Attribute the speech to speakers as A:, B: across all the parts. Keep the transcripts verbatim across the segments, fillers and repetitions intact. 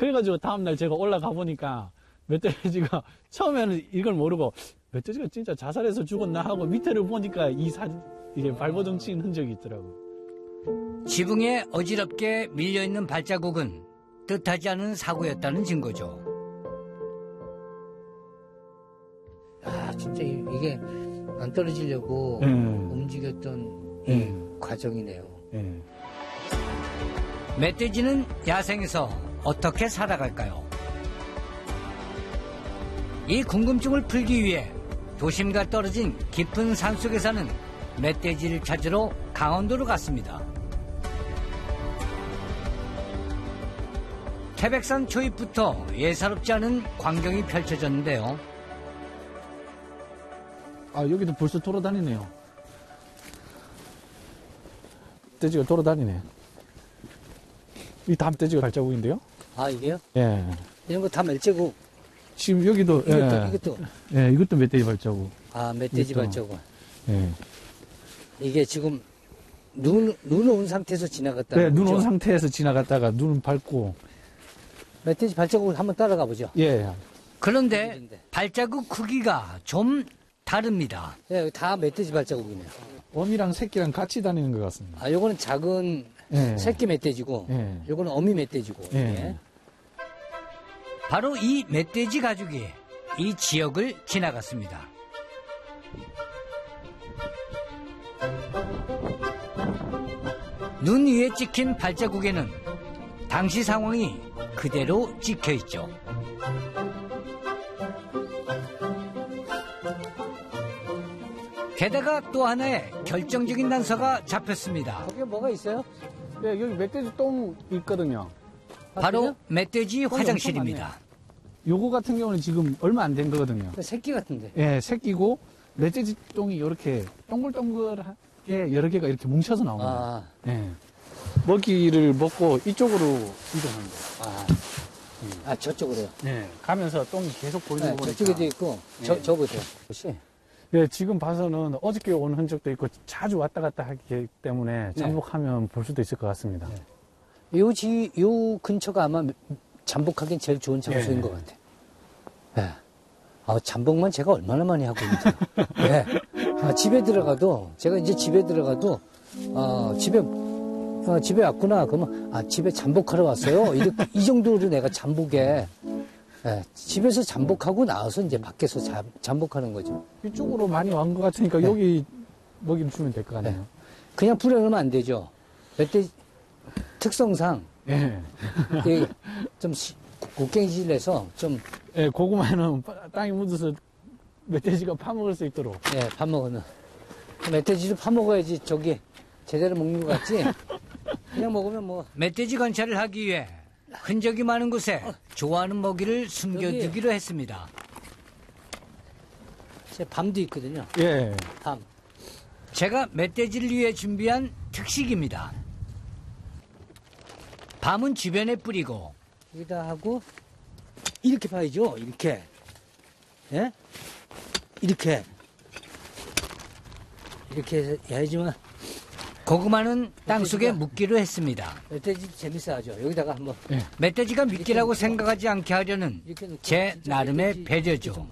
A: 그래가지고 다음날 제가 올라가 보니까 멧돼지가 처음에는 이걸 모르고 멧돼지가 진짜 자살해서 죽었나 하고 밑에를 보니까 이 사진, 이게 발버둥 친 흔적이 있더라고요.
B: 지붕에 어지럽게 밀려있는 발자국은 뜻하지 않은 사고였다는 증거죠.
C: 아, 진짜 이- 이게 안 떨어지려고
A: 음.
C: 움직였던 이
A: 음.
C: 과정이네요.
A: 예.
B: 멧돼지는 야생에서 어떻게 살아갈까요? 이 궁금증을 풀기 위해 도심과 떨어진 깊은 산속에 사는 멧돼지를 찾으러 강원도로 갔습니다. 태백산 초입부터 예사롭지 않은 광경이 펼쳐졌는데요.
A: 아, 여기도 벌써 돌아다니네요. 멧돼지가 돌아다니네. 이 다음 멧돼지가 발자국인데요?
C: 아, 이게요?
A: 예.
C: 이런 거 다 멧돼지고
A: 지금 여기도,
C: 이것도,
A: 예.
C: 이것도.
A: 예, 이것도 멧돼지 발자국.
C: 아, 멧돼지
A: 이것도.
C: 발자국.
A: 예.
C: 이게 지금 눈, 눈 온 상태에서 지나갔다.
A: 네, 눈 온 상태에서 지나갔다가 눈 밟고.
C: 멧돼지 발자국을 한번 따라가 보죠.
A: 예.
B: 그런데 발자국 크기가 좀 다릅니다.
C: 예, 다 멧돼지 발자국이네요.
A: 어미랑 새끼랑 같이 다니는 것 같습니다.
C: 아, 요거는 작은
A: 예.
C: 새끼 멧돼지고,
A: 예.
C: 요거는 어미 멧돼지고.
A: 예.
C: 예.
B: 바로 이 멧돼지 가족이 이 지역을 지나갔습니다. 눈 위에 찍힌 발자국에는 당시 상황이 그대로 찍혀 있죠. 게다가 또 하나의 결정적인 단서가 잡혔습니다.
C: 거기에 뭐가 있어요?
A: 예, 여기 멧돼지 똥 있거든요.
B: 바로 멧돼지
A: 똥이
B: 화장실입니다.
A: 요거 같은 경우는 지금 얼마 안 된 거거든요.
C: 그 새끼 같은데.
A: 예, 새끼고 멧돼지 똥이 이렇게 동글동글하게 여러 개가 이렇게 뭉쳐서 나옵니다.
C: 아,
A: 예. 먹이를 먹고 이쪽으로 이동하는 거예요.
C: 아, 아 저쪽으로요.
A: 예. 가면서 똥이 계속 보이는
C: 네,
A: 거 보니까.
C: 저쪽에도 있고, 저,
A: 예.
C: 저 보세요. 혹시?
A: 예, 지금 봐서는 어저께 온 흔적도 있고 자주 왔다 갔다 하기 때문에 잠복하면 볼 수도 있을 것 같습니다.
C: 네. 요 지, 요 근처가 아마 잠복하기엔 제일 좋은 장소인
A: 예.
C: 것 같아요. 예. 아, 잠복만 제가 얼마나 많이 하고 있는지. 예. 아, 집에 들어가도, 제가 이제 집에 들어가도, 어, 집에, 어, 집에 왔구나. 그러면, 아, 집에 잠복하러 왔어요. 이렇게, 이 정도로 내가 잠복에, 예, 집에서 잠복하고 나와서 이제 밖에서 잠, 잠복하는 거죠.
A: 이쪽으로 많이 온 것 같으니까
C: 네.
A: 여기 먹이를 주면 될 것 같네요.
C: 네. 그냥 풀어놓으면 안 되죠. 멧돼지 특성상,
A: 예.
C: 이게 좀 시- 곡괭이질해서 좀,
A: 예, 고구마는 땅에 묻어서 멧돼지가 파먹을 수 있도록.
C: 예, 밥 먹으면. 멧돼지도 파먹어야지 저기 제대로 먹는 것 같지? 그냥 먹으면 뭐.
B: 멧돼지 관찰을 하기 위해 흔적이 많은 곳에 좋아하는 먹이를 숨겨두기로 했습니다.
C: 제 밤도 있거든요.
A: 예.
C: 밤.
B: 제가 멧돼지를 위해 준비한 특식입니다. 밤은 주변에 뿌리고
C: 여기다 하고, 이렇게 봐야죠. 이렇게. 예? 이렇게. 이렇게 해서 해야지만,
B: 고구마는 땅속에
C: 멧돼지가-
B: 묻기로 했습니다.
C: 멧돼지 재밌어 하죠. 여기다가 한번.
A: 예.
B: 멧돼지가 미끼라고 생각하지 않게 하려는
C: 이렇게 놓고
B: 제
C: 진짜
B: 나름의
C: 멧돼지
B: 배려죠.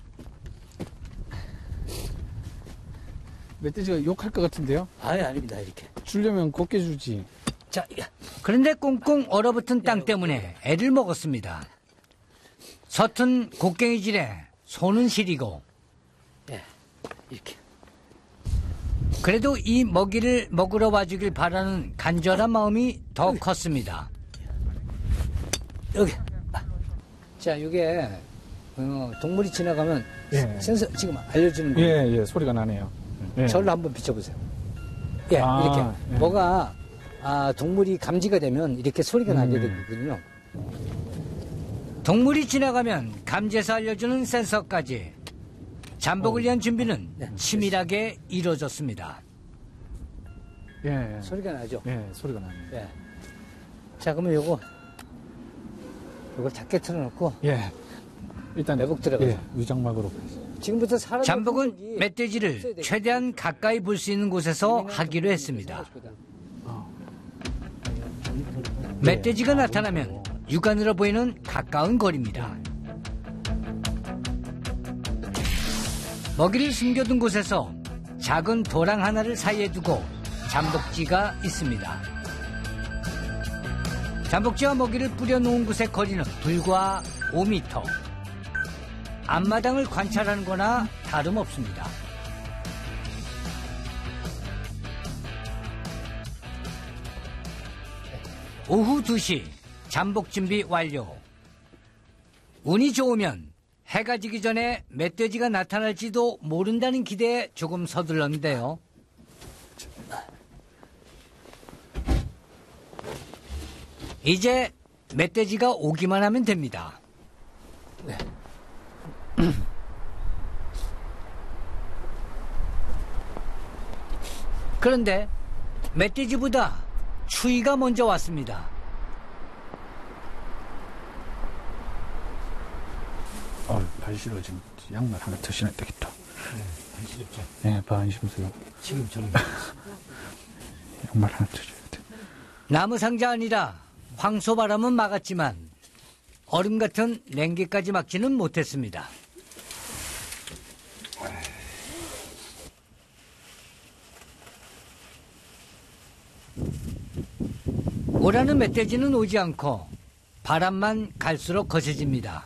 A: 멧돼지가 욕할 것 같은데요?
C: 아예 아닙니다. 이렇게.
A: 주려면 곱게 주지.
C: 자, 야.
B: 그런데 꽁꽁 얼어붙은 땅 때문에 애를 먹었습니다. 서툰 곡괭이질에 손은 시리고
C: 예. 이렇게.
B: 그래도 이 먹이를 먹으러 와주길 바라는 간절한 마음이 더 컸습니다.
C: 여기. 아. 자, 이게 어, 동물이 지나가면
A: 예.
C: 센서 지금 알려주는 거예요.
A: 예, 예, 소리가 나네요. 예.
C: 절로 한번 비춰보세요. 예,
A: 아,
C: 이렇게.
A: 예.
C: 뭐가 아, 동물이 감지가 되면 이렇게 소리가 나게
A: 음.
C: 되거든요.
B: 동물이 지나가면 감지해서 알려주는 센서까지 잠복을 위한 준비는
C: 네.
B: 치밀하게 이루어졌습니다.
A: 예, 예.
C: 소리가 나죠.
A: 예, 소리가 나네요.
C: 예. 자, 그러면 요거 요걸 닫게 틀어놓고
A: 예. 일단
C: 내복 들어가죠.
A: 예, 위장막으로.
C: 지금부터 사람
B: 잠복은 멧돼지를 최대한 가까이 볼 수 있는 곳에서 하기로 했습니다. 멧돼지가 나타나면 육안으로 보이는 가까운 거리입니다. 먹이를 숨겨둔 곳에서 작은 도랑 하나를 사이에 두고 잠복지가 있습니다. 잠복지와 먹이를 뿌려놓은 곳의 거리는 불과 오 미터. 앞마당을 관찰하는 거나 다름없습니다. 오후 두 시 잠복 준비 완료. 운이 좋으면 해가 지기 전에 멧돼지가 나타날지도 모른다는 기대에 조금 서둘렀는데요. 이제 멧돼지가 오기만 하면 됩니다.
C: 네.
B: 그런데 멧돼지보다 추위가 먼저 왔습니다.
A: 어, 발 시려지면 양말 하나 더 신어야 되겠다.
C: 네, 발 시렵죠?
A: 네, 발 안 신으세요.
C: 지금 저는
A: 양말 하나 더 줘야 돼.
B: 나무 상자 아니라 황소바람은 막았지만 얼음 같은 냉기까지 막지는 못했습니다. 오라는 멧돼지는 오지 않고 바람만 갈수록 거세집니다.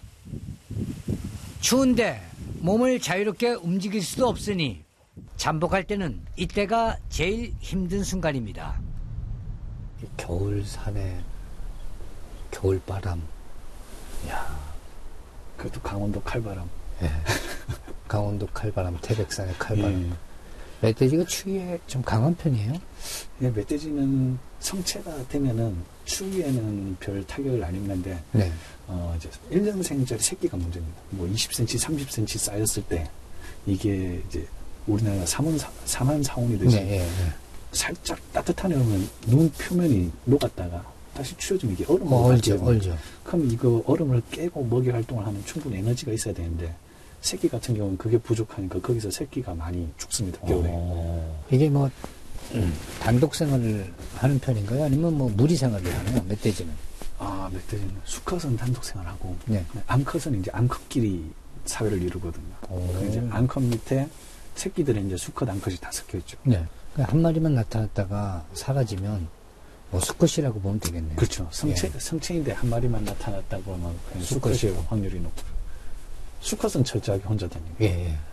B: 추운데 몸을 자유롭게 움직일 수도 없으니 잠복할 때는 이때가 제일 힘든 순간입니다.
C: 겨울 산에 겨울 바람.
A: 야, 그것도 강원도 칼바람.
C: 예. 강원도 칼바람, 태백산의 칼바람.
A: 예.
C: 멧돼지가 추위에 좀 강한 편이에요?
A: 예, 멧돼지는 성체가 되면은 추위에는 별 타격을 안 입는데,
C: 네.
A: 어, 이제 일 년생짜리 새끼가 문제입니다. 뭐 이십 센티미터, 삼십 센티미터 쌓였을 때, 이게 이제 우리나라 삼원, 삼한 사온이 되지.
C: 네, 예, 예.
A: 살짝 따뜻한 애 오면 눈 표면이 녹았다가 다시 추워지면 이게 얼음으로
C: 어, 얼죠,
A: 바뀌어요.
C: 얼죠.
A: 그럼 이거 얼음을 깨고 먹이 활동을 하면 충분히 에너지가 있어야 되는데, 새끼 같은 경우는 그게 부족하니까 거기서 새끼가 많이 죽습니다, 겨울에.
C: 어, 이게 뭐, 음, 단독 생활을 하는 편인가요? 아니면 뭐 무리 생활을 하나요? 멧돼지는?
A: 아, 멧돼지는 수컷은 단독 생활하고,
C: 네.
A: 암컷은 이제 암컷끼리 사회를 이루거든요.
C: 오.
A: 그 이제 암컷 밑에 새끼들은 이제 수컷, 암컷이 다 섞여 있죠.
C: 네. 한 마리만 나타났다가 사라지면 뭐 수컷이라고 보면 되겠네요.
A: 그렇죠. 성체,
C: 예.
A: 성체인데 한 마리만 나타났다고 하면 그냥
C: 수컷이고.
A: 수컷일 확률이 높고. 수컷은 철저하게 혼자 다니고.
C: 예, 예.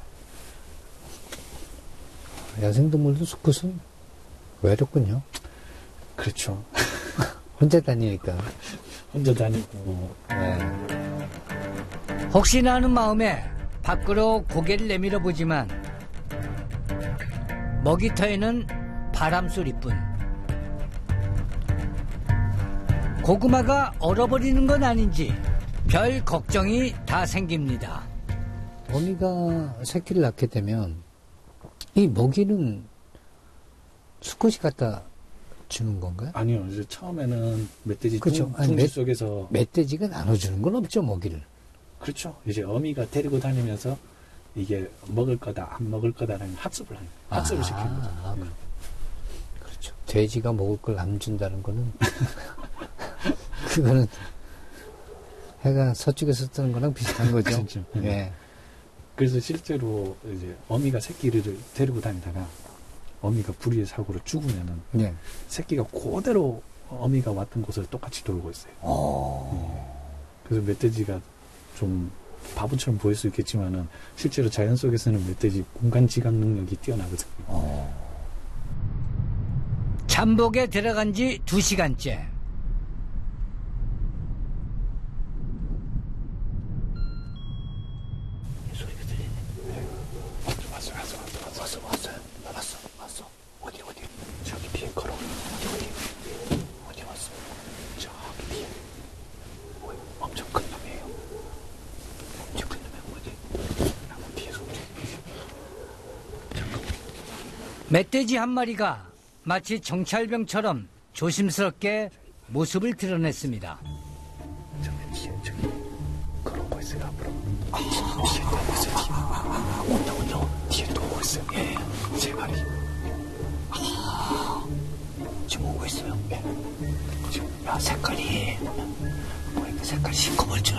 C: 야생동물도 수컷은 외롭군요.
A: 그렇죠.
C: 혼자 다니니까.
A: 혼자 다니고.
C: 네.
B: 혹시나 하는 마음에 밖으로 고개를 내밀어 보지만 먹이터에는 바람소리뿐. 고구마가 얼어버리는 건 아닌지 별 걱정이 다 생깁니다.
C: 어미가 새끼를 낳게 되면 이 먹이는 수컷이 갖다 주는 건가요?
A: 아니요. 이제 처음에는 멧돼지
C: 그렇죠.
A: 둥,
C: 아니,
A: 둥지
C: 멧-
A: 속에서.
C: 멧돼지가 나눠주는 건 없죠, 먹이를.
A: 그렇죠. 이제 어미가 데리고 다니면서 이게 먹을 거다, 안 먹을 거다라는 학습을 하는 거예요. 학습을
C: 아,
A: 시키는 거죠.
C: 아,
A: 예.
C: 그렇죠. 돼지가 먹을 걸 안 준다는 거는 그거는 해가 서쪽에서 뜨는 거랑 비슷한 거죠.
A: 진짜.
C: 예.
A: 그래서 실제로 이제 어미가 새끼를 데리고 다니다가 어미가 불의의 사고로 죽으면은
C: 네.
A: 새끼가 그대로 어미가 왔던 곳을 똑같이 돌고 있어요.
C: 어.
A: 그래서 멧돼지가 좀 바보처럼 보일 수 있겠지만은 실제로 자연 속에서는 멧돼지 공간 지각 능력이 뛰어나거든요.
C: 어.
B: 잠복에 들어간 지 두 시간째.
C: 소리가 들리네. 왔어, 왔어, 왔어, 왔어, 왔어, 왔어, 왔어, 왔어. 어디, 어디? 저기 뒤에 걸어. 어디, 어디? 어디 왔어? 저기 뒤에. 오, 엄청 큰 놈이에요. 엄청 큰 놈이 어디? 나무 뒤에서 움직여. 잠깐만.
B: 멧돼지 한 마리가 마치 정찰병처럼 조심스럽게 모습을 드러냈습니다.
A: 저기 뒤에 저기 걸어오고 있어요. 앞으로. 아, 뒤에 또 오고 있어요. 뒤에. 아, 온다, 온다. 뒤에 또 오고 있어요. 예, 세 마리.
C: 지금 오고 있어요.
A: 예. 지금
C: 야, 색깔이. 뭐야? 색깔 싱커볼 줄